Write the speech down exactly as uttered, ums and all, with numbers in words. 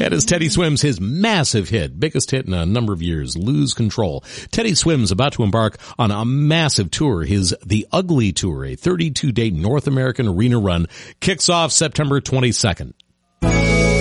And as Teddy swims his massive hit, biggest hit in a number of years, Lose Control. Teddy Swims about to embark on a massive tour. His The Ugly Tour, a thirty-two date North American arena run, kicks off September twenty-second.